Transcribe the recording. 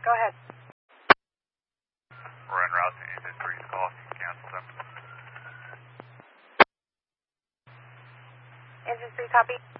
Go ahead. We're en route to Engine 3's call. Cancel them. Engine 3, copy.